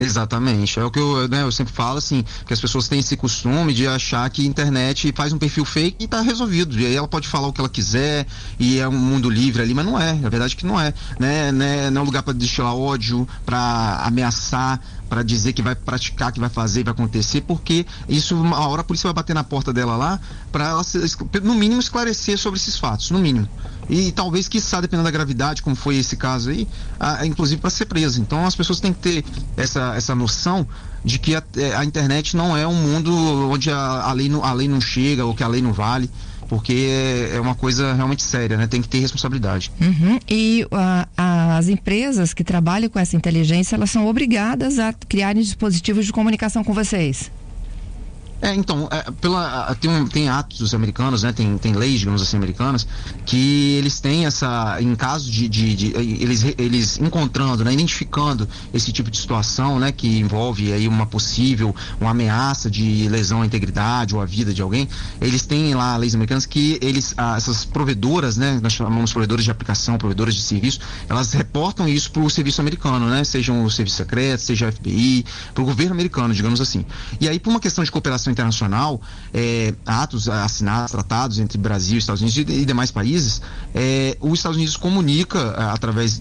Exatamente, é o que eu sempre falo, assim, que as pessoas têm esse costume de achar que a internet faz um perfil fake e tá resolvido, e aí ela pode falar o que ela quiser, e é um mundo livre ali, mas não é, na verdade que não é, né, não é um lugar para destilar ódio, para ameaçar, para dizer que vai praticar, que vai fazer, vai acontecer, porque isso, uma hora a polícia vai bater na porta dela lá, para ela, no mínimo, esclarecer sobre esses fatos, no mínimo. E talvez, quiçá, dependendo da gravidade, como foi esse caso aí, inclusive para ser presa. Então as pessoas têm que ter essa noção de que a internet não é um mundo onde a lei não chega ou que a lei não vale, porque é uma coisa realmente séria, né? Tem que ter responsabilidade. Uhum. E as empresas que trabalham com essa inteligência, elas são obrigadas a criarem dispositivos de comunicação com vocês. Então, tem atos americanos, né? Tem leis, digamos assim, americanas, que eles têm em caso eles encontrando, né? Identificando esse tipo de situação, né? Que envolve aí uma ameaça de lesão à integridade ou à vida de alguém, eles têm lá leis americanas que essas provedoras, né? Nós chamamos provedoras de aplicação, provedoras de serviço, elas reportam isso para o serviço americano, né? Seja o serviço secreto, seja a FBI, para o governo americano, digamos assim. E aí, por uma questão de cooperação internacional, atos assinados, tratados entre Brasil, Estados Unidos e demais países, os Estados Unidos comunica através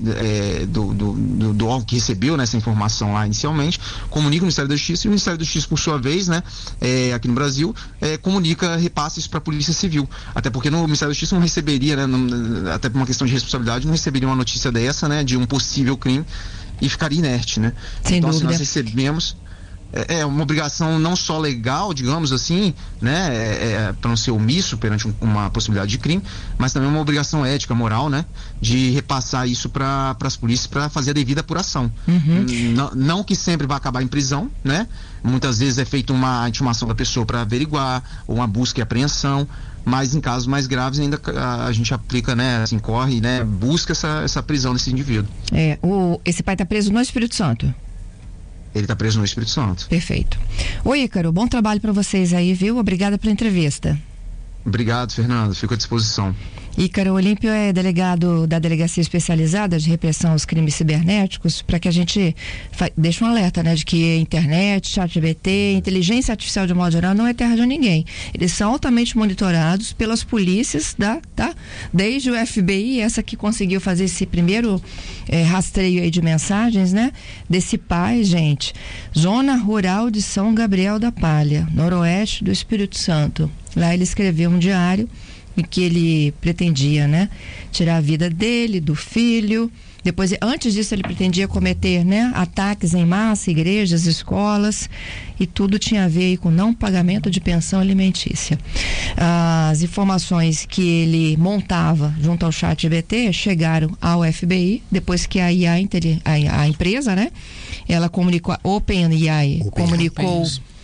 do órgão que recebeu, né, essa informação lá inicialmente, comunica o Ministério da Justiça, e o Ministério da Justiça, por sua vez, né, aqui no Brasil, repassa isso para a Polícia Civil, até porque no Ministério da Justiça não receberia, né, até por uma questão de responsabilidade, não receberia uma notícia dessa, né, de um possível crime, e ficaria inerte, né? Sem então, dúvida. assim, nós recebemos uma obrigação não só legal, digamos assim, né, para não ser omisso perante uma possibilidade de crime, mas também uma obrigação ética, moral, né, de repassar isso para as polícias para fazer a devida apuração. Uhum. Não que sempre vai acabar em prisão, né? Muitas vezes é feita uma intimação da pessoa para averiguar, ou uma busca e apreensão, mas em casos mais graves ainda a gente aplica, né, assim, corre, né, busca essa prisão desse indivíduo. Esse pai está preso no Espírito Santo? Ele está preso no Espírito Santo. Perfeito. Oi, Ícaro, bom trabalho para vocês aí, viu? Obrigada pela entrevista. Obrigado, Fernando. Fico à disposição. Ícaro Olímpio é delegado da Delegacia Especializada de Repressão aos Crimes Cibernéticos, para que a gente deixe um alerta, né, de que internet, ChatGPT, inteligência artificial de modo geral não é terra de ninguém. Eles são altamente monitorados pelas polícias, tá? Desde o FBI, essa que conseguiu fazer esse primeiro rastreio aí de mensagens, né? Desse pai, gente, zona rural de São Gabriel da Palha, noroeste do Espírito Santo. Lá ele escreveu um diário em que ele pretendia, né, tirar a vida dele, do filho. Depois, antes disso, ele pretendia cometer, né, ataques em massa, igrejas, escolas, e tudo tinha a ver aí com não pagamento de pensão alimentícia. As informações que ele montava junto ao ChatGPT chegaram ao FBI, depois que a empresa, né, ela comunicou, a OpenAI comunicou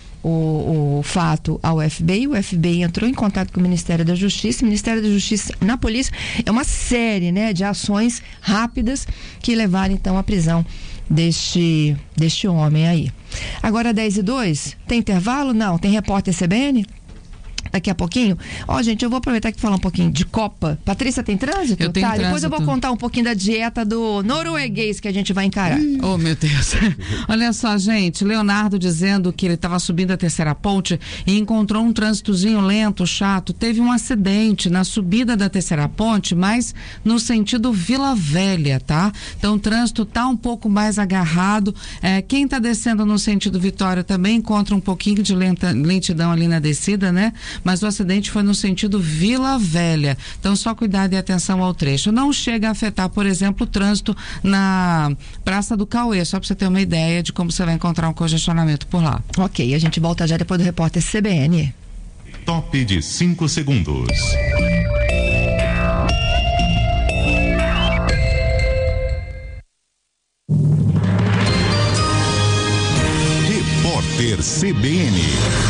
o fato ao FBI, o FBI entrou em contato com o Ministério da Justiça, o Ministério da Justiça na polícia, é uma série, né, de ações rápidas que levaram então à prisão deste homem aí. Agora 10:02, tem intervalo? Não, tem repórter CBN? Daqui a pouquinho. Gente, eu vou aproveitar aqui e falar um pouquinho de Copa. Patrícia, tem trânsito? Eu tenho trânsito. Depois eu vou contar um pouquinho da dieta do norueguês que a gente vai encarar. Oh, meu Deus. Olha só, gente, Leonardo dizendo que ele estava subindo a terceira ponte e encontrou um trânsitozinho lento, chato. Teve um acidente na subida da terceira ponte, mas no sentido Vila Velha, tá? Então o trânsito tá um pouco mais agarrado. Quem tá descendo no sentido Vitória também encontra um pouquinho de lentidão ali na descida, né? Mas o acidente foi no sentido Vila Velha. Então, só cuidado e atenção ao trecho. Não chega a afetar, por exemplo, o trânsito na Praça do Cauê, só para você ter uma ideia de como você vai encontrar um congestionamento por lá. Ok, a gente volta já depois do repórter CBN. Top de 5 segundos. Repórter CBN.